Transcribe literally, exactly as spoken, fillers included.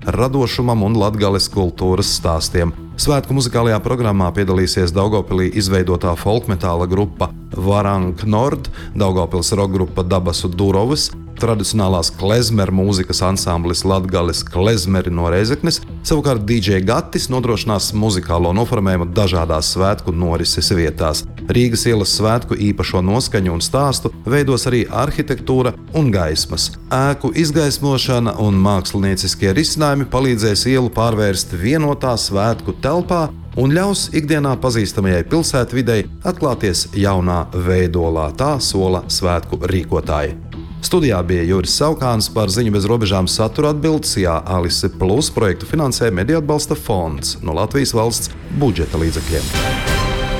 radošumam un latgales kultūras stāstiem. Svētku muzikālajā programmā piedalīsies Daugavpilī izveidotā folkmetāla grupa Varang Nord, Daugavpils rokgrupa Dabasu Durovas, tradicionālās klezmeru mūzikas ansamblis Latgales klezmeri no Rēzeknes, savukārt D J Gatis nodrošinās muzikālo noformējumu dažādās svētku norises vietās. Rīgas ielas svētku īpašo noskaņu un stāstu veidos arī arhitektūra un gaismas. Ēku izgaismošana un mākslinieckie risinājumi palīdzēs ielu pārvērst vienotā svētku telpā un ļaus ikdienā pazīstamajai pilsētvidei atklāties jaunā veidolā, tā sola svētku rīkotāji. Studijā bija Juris Saukāns, par Ziņu bez robežām satura atbildes, jā, Alise Plus projektu finansē Mediju atbalsta fonds no Latvijas valsts budžeta līdzekļiem.